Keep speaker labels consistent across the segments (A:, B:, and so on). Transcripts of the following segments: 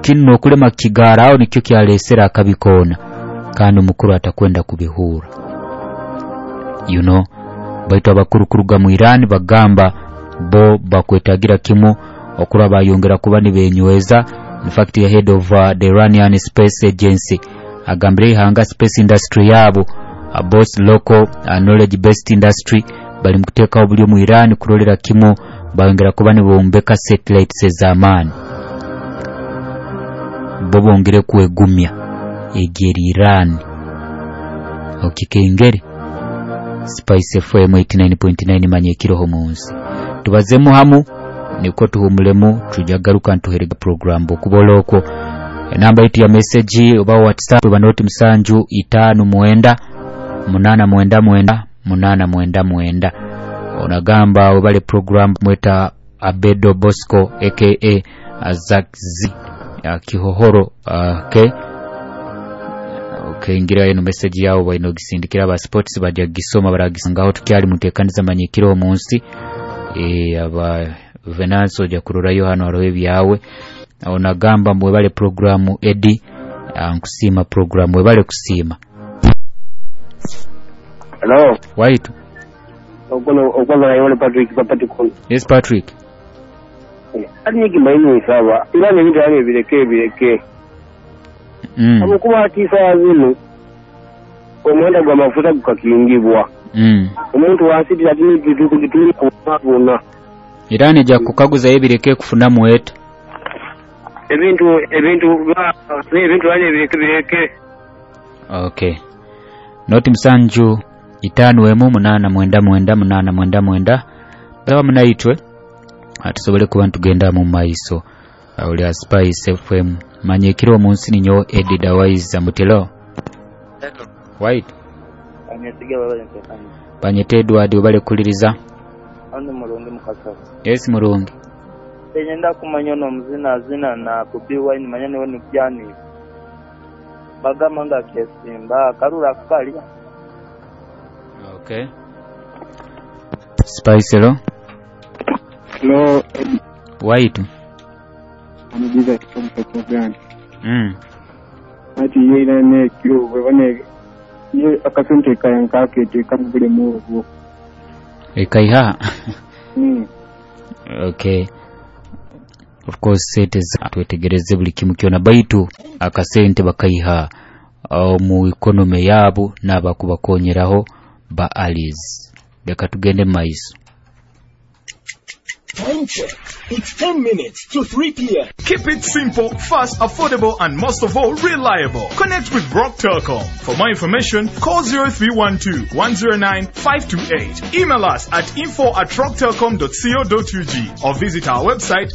A: kino okulema kigara awo nikyo kyalesera akabikoona kandi omukulu atakwenda kubihura. Baitu abakurukuruga mu Iran bagamba bo bakwetagira kimu okura bayongera kuba nibenyweza. In fact, the head of the Iranian Space Agency agambire hanga space industry yabo both local knowledge based industry bali mkuteka obulyo mu Iran kurolera kimu bayongera kuba nibombeka satellites ez'amaani bo bongere kwegumya egeri Iran okikengere. Spice FM 89.9 manye kiroho munsi tubazemu hamu niko tuhumulemu tujagaruka ntuherega program bokuboloko. Namba yetu ya message oba WhatsApp banoti msanju 5 899 onagamba obale program mweta Abedo Bosco aka Azakzi Kihohoro. Okay, ngira eno message yawo bayino gisindikira ba sports bajya gisoma baragisangaho tukyali mutekaniza manyikiro munsi aba Venanso ja kururayo hano arowe byawe onagamba mwe bale programu edi nkusima programu mwe bale kusima.
B: Hello
A: waitu
B: okola yole Patrick.
A: Yes Patrick.
B: Ani kimaini isawa ilane vitu yani bileke amukuba atisa zino omwenda gwa mafuta gukakingibwa omuntu wasiti atini kituli kubona
A: Irani ja kukaguza ebireke kufuna muweta
B: ebintu wale bireke.
A: Okay, noti msanju 5 baba munaitwe atusobole kuba ntugenda mu maiso awuli Spice FM manye kiro munsi ninyo edida wise mutelo white Panyete Edward obale kuliriza
C: andi mulungi mukasa.
A: Yes mulungi
C: Tejenda kumanyono mzina na Bobi Wine manyane woni byani bagamanga kesimba karura kali.
A: Okay, Spice lo
B: No
A: white
B: anigiza kitu gani ati yeye ne kyo webane ye akasente kayanka kete kamubule mu
A: ekaiha. Okay, of course it is atwetegereze buli kimu kyona baitu akasente bakaiha mu economy yabo nabakubakonyeraho ba allies. Leka tugende maiso.
D: Time check. It's 10 minutes to 3 p.m.
E: Keep it simple, fast, affordable, and most of all, reliable. Connect with Rock Telecom. For more information, call 0312-109-528. Email us at info@rocktelecom.co.ug or visit our website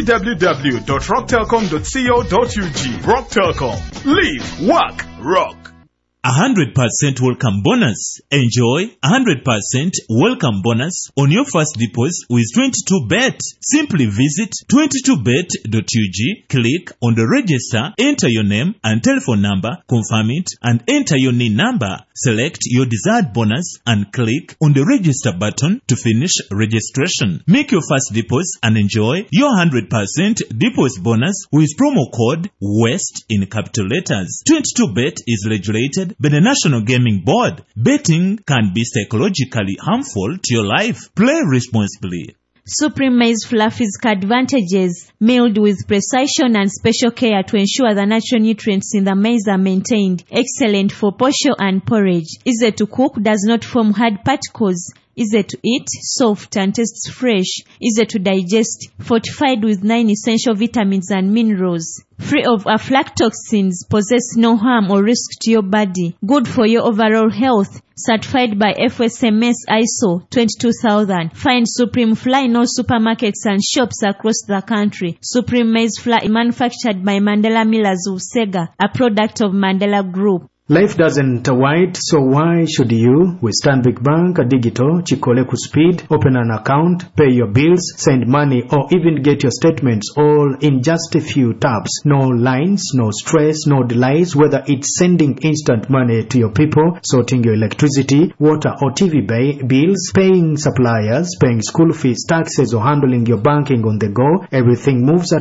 E: www.rocktelecom.co.ug. Rock Telecom. Live, work, rock.
F: 100% welcome bonus. Enjoy 100% welcome bonus on your first deposit with 22bet. Simply visit 22bet.ug, click on the register, enter your name and telephone number, confirm it, and enter your NIN number. Select your desired bonus and click on the register button to finish registration. Make your first deposit and enjoy your 100% deposit bonus with promo code WEST in capital letters. 22bet is regulated by the National Gaming Board. Betting can be psychologically harmful to your life. Play responsibly.
G: Supreme Maize Flour physical advantages, milled with precision and special care to ensure the natural nutrients in the maize are maintained. Excellent for posho and porridge. Easy to cook, does not form hard particles. Easy to eat, soft and tastes fresh. Easy to digest, fortified with 9 essential vitamins and minerals. Free of aflatoxins, possess no harm or risk to your body. Good for your overall health. Certified by FSMS ISO 22000. Find Supreme Flour in all supermarkets and shops across the country. Supreme Maize Flour is manufactured by Mandela Millers of Sega, a product of Mandela Group.
H: Life doesn't wait, so why should you? With Stanbic Bank Digital, Chikoleku Speed, open an account, pay your bills, send money, or even get your statements all in just a few taps. No lines, no stress, no delays, whether it's sending instant money to your people, sorting your electricity, water or TV bills, paying suppliers, paying school fees, taxes, or handling your banking on the go. Everything moves at